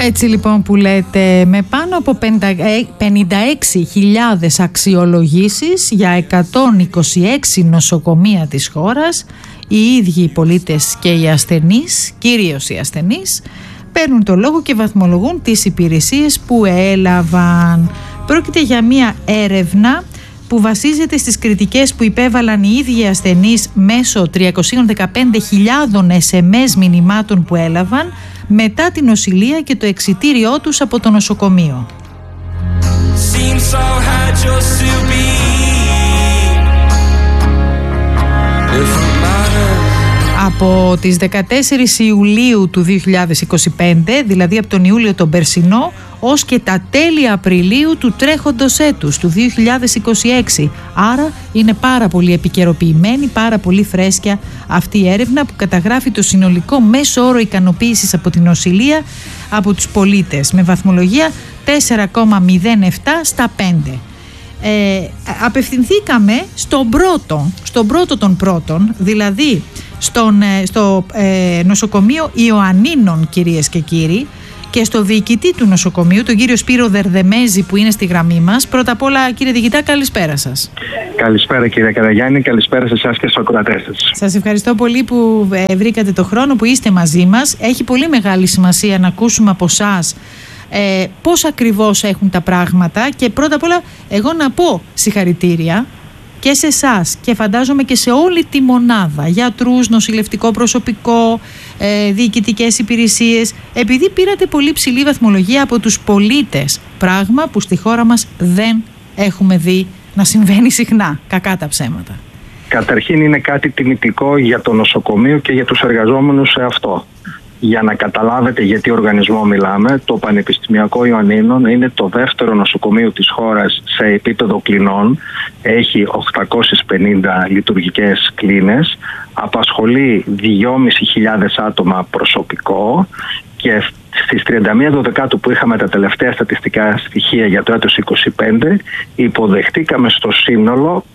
Έτσι λοιπόν που λέτε, με πάνω από 56.000 αξιολογήσεις για 126 νοσοκομεία της χώρας, οι ίδιοι οι πολίτες και οι ασθενείς, κυρίως οι ασθενείς, παίρνουν το λόγο και βαθμολογούν τις υπηρεσίες που έλαβαν. Πρόκειται για μια έρευνα που βασίζεται στις κριτικές που υπέβαλαν οι ίδιοι ασθενείς μέσω 315.000 SMS μηνυμάτων που έλαβαν μετά την νοσηλεία και το εξιτήριό τους από το νοσοκομείο. Από τις 14 Ιουλίου του 2025, δηλαδή από τον Ιούλιο τον περσινό, ως και τα τέλη Απριλίου του τρέχοντος έτους, του 2026. Άρα είναι πάρα πολύ επικαιροποιημένη, πάρα πολύ φρέσκια αυτή η έρευνα που καταγράφει το συνολικό μέσο όρο ικανοποίησης από την νοσηλεία από τους πολίτες, με βαθμολογία 4,07 στα 5. Απευθυνθήκαμε στον πρώτο των πρώτων, δηλαδή στο νοσοκομείο Ιωαννίνων, κυρίες και κύριοι, και στο διοικητή του νοσοκομείου, τον κύριο Σπύρο Δερδεμέζη, που είναι στη γραμμή μας. Πρώτα απ' όλα, κύριε διοικητά, καλησπέρα σας. Καλησπέρα, κύριε Καραγιάννη, καλησπέρα σε εσάς και στους ακροατές σας. Σας ευχαριστώ πολύ που βρήκατε το χρόνο, που είστε μαζί μας. Έχει πολύ μεγάλη σημασία να ακούσουμε από εσάς πώς ακριβώς έχουν τα πράγματα, και πρώτα απ' όλα εγώ να πω συγχαρητήρια και σε εσάς και φαντάζομαι και σε όλη τη μονάδα, γιατρούς, νοσηλευτικό προσωπικό, διοικητικές υπηρεσίες, επειδή πήρατε πολύ ψηλή βαθμολογία από τους πολίτες, πράγμα που στη χώρα μας δεν έχουμε δει να συμβαίνει συχνά, κακά τα ψέματα. Καταρχήν είναι κάτι τιμητικό για το νοσοκομείο και για τους εργαζόμενους σε αυτό. Για να καταλάβετε για τι οργανισμό μιλάμε, το Πανεπιστημιακό Ιωαννίνων είναι το δεύτερο νοσοκομείο της χώρας σε επίπεδο κλινών. Έχει 850 λειτουργικές κλίνες, απασχολεί 2.500 άτομα προσωπικό, και στις 31 Δεκάτου που είχαμε τα τελευταία στατιστικά στοιχεία για το έτος 25, υποδεχτήκαμε στο σύνολο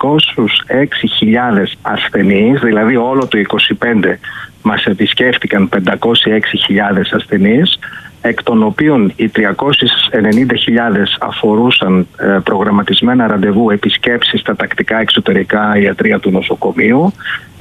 506.000 ασθενείς, δηλαδή όλο το 25 μας επισκέφτηκαν 506.000 ασθενείς, εκ των οποίων οι 390.000 αφορούσαν προγραμματισμένα ραντεβού επισκέψεις στα τακτικά εξωτερικά ιατρεία του νοσοκομείου,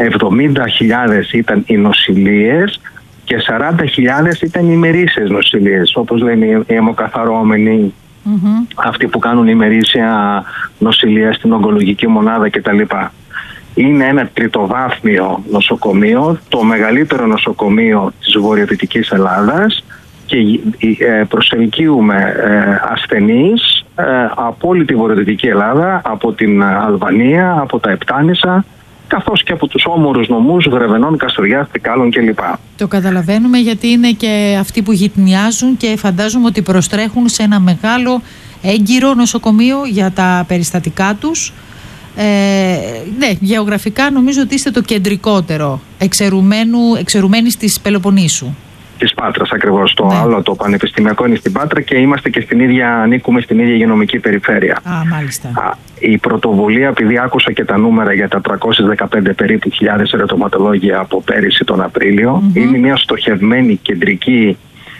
70.000 ήταν οι νοσηλείες και 40.000 ήταν οι ημερήσιες νοσηλείες, όπως λένε οι αιμοκαθαρώμενοι, αυτοί που κάνουν ημερήσια νοσηλεία στην ογκολογική μονάδα κτλ. Είναι ένα τριτοβάθμιο νοσοκομείο, το μεγαλύτερο νοσοκομείο της βορειοδυτικής Ελλάδας, και προσελκύουμε ασθενείς από όλη τη βορειοδυτική Ελλάδα, από την Αλβανία, από τα Επτάνησα, καθώς και από τους όμορους νομούς Γρεβενών, Καστοριάς, Τρικάλων κλπ. Το καταλαβαίνουμε, γιατί είναι και αυτοί που γυτνιάζουν και φαντάζομαι ότι προστρέχουν σε ένα μεγάλο έγκυρο νοσοκομείο για τα περιστατικά τους. Ναι, γεωγραφικά νομίζω ότι είστε το κεντρικότερο, εξαιρουμένης της Πελοποννήσου. Της Πάτρας ακριβώς. Το άλλο, το πανεπιστημιακό, είναι στην Πάτρα και είμαστε και ανήκουμε στην ίδια υγειονομική περιφέρεια. Μάλιστα. Η πρωτοβουλία, επειδή άκουσα και τα νούμερα για τα 315 περίπου χιλιάδες ερωτηματολόγια από πέρυσι τον Απρίλιο, είναι μια στοχευμένη κεντρική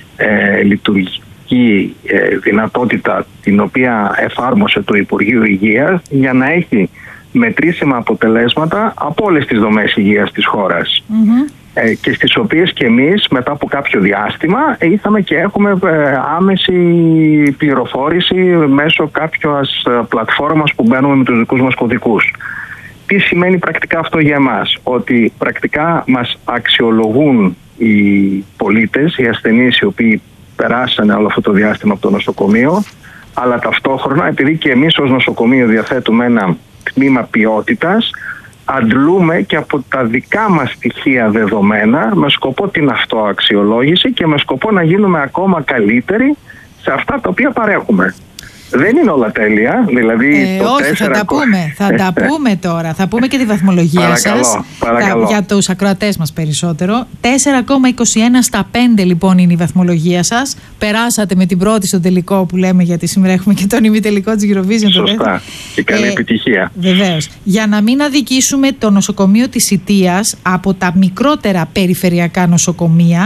λειτουργική δυνατότητα, την οποία εφάρμοσε το Υπουργείο Υγείας για να έχει μετρήσιμα αποτελέσματα από όλες τις δομές υγείας της χώρας, και στις οποίες και εμείς μετά από κάποιο διάστημα ήρθαμε και έχουμε άμεση πληροφόρηση μέσω κάποιας πλατφόρμας που μπαίνουμε με τους δικούς μας κωδικούς. Τι σημαίνει πρακτικά αυτό για εμάς? Ότι πρακτικά μας αξιολογούν οι πολίτες, οι ασθενείς οι οποίοι περάσανε όλο αυτό το διάστημα από το νοσοκομείο, αλλά ταυτόχρονα, επειδή και εμείς ως νοσοκομείο διαθέτουμε ένα τμήμα ποιότητας, αντλούμε και από τα δικά μας στοιχεία δεδομένα με σκοπό την αυτοαξιολόγηση και με σκοπό να γίνουμε ακόμα καλύτεροι σε αυτά τα οποία παρέχουμε. Δεν είναι όλα τέλεια, δηλαδή όχι, θα τα πούμε τώρα. Θα πούμε και τη βαθμολογία σας. Για τους ακροατές μας περισσότερο. 4,21 στα 5 λοιπόν είναι η βαθμολογία σας. Περάσατε με την πρώτη στο τελικό που λέμε, γιατί σήμερα έχουμε και τον ημιτελικό της Eurovision. Σωστά. Και καλή επιτυχία. Βεβαίως. Για να μην αδικήσουμε το νοσοκομείο της Ιτίας από τα μικρότερα περιφερειακά νοσοκομεία,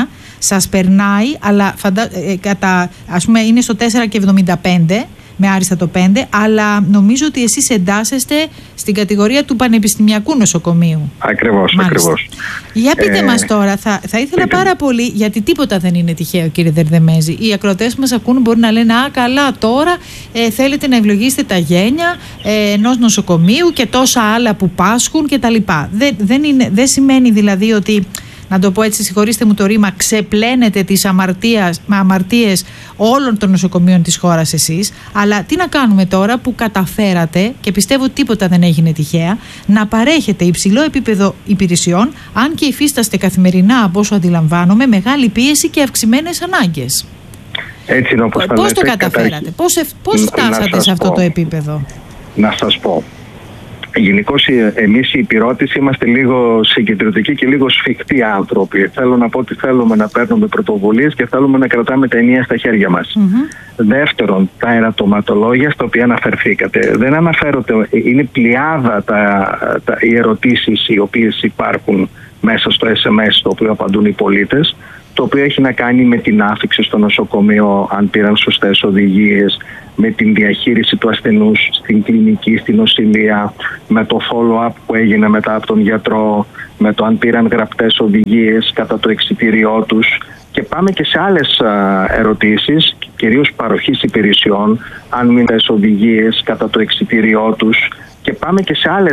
σας περνάει, αλλά ας πούμε είναι στο 4,75 με άριστα το 5, αλλά νομίζω ότι εσείς εντάσσεστε στην κατηγορία του πανεπιστημιακού νοσοκομείου. Ακριβώς. Για πείτε μας τώρα, θα ήθελα πάρα πολύ, γιατί τίποτα δεν είναι τυχαίο, κύριε Δερδεμέζη. Οι ακροατές που μας ακούν μπορεί να λένε καλά τώρα θέλετε να ευλογήσετε τα γένια ενός νοσοκομείου και τόσα άλλα που πάσχουν κτλ. Δεν σημαίνει δηλαδή ότι, να το πω έτσι, συγχωρήστε μου το ρήμα, ξεπλένετε τις αμαρτίες όλων των νοσοκομείων της χώρας εσείς, αλλά τι να κάνουμε τώρα που καταφέρατε, και πιστεύω ότι τίποτα δεν έγινε τυχαία, να παρέχετε υψηλό επίπεδο υπηρεσιών, αν και υφίσταστε καθημερινά, από όσο αντιλαμβάνομαι, μεγάλη πίεση και αυξημένες ανάγκες. Έτσι είναι, όπως πώς το καταφέρατε, πώς φτάσατε σε αυτό το επίπεδο? Να σας πω. Γενικώς εμείς οι υπηρώτες είμαστε λίγο συγκεντρωτικοί και λίγο σφιχτοί άνθρωποι. Θέλω να πω ότι θέλουμε να παίρνουμε πρωτοβουλίες και θέλουμε να κρατάμε τα ενία στα χέρια μας. Δεύτερον, τα ερωτηματολόγια στα οποία αναφερθήκατε. Δεν αναφέρονται, είναι πλειάδα οι ερωτήσεις οι οποίες υπάρχουν μέσα στο SMS το οποίο απαντούν οι πολίτες, το οποίο έχει να κάνει με την άφιξη στο νοσοκομείο, αν πήραν σωστές οδηγίες, με την διαχείριση του ασθενούς στην κλινική, στην νοσηλεία, με το follow-up που έγινε μετά από τον γιατρό, με το αν πήραν γραπτές οδηγίες κατά το εξιτήριό τους, και πάμε και σε άλλες ερωτήσεις, κυρίως παροχής υπηρεσιών, αν μείνουν οδηγίες κατά το εξιτήριό τους, και πάμε και σε άλλες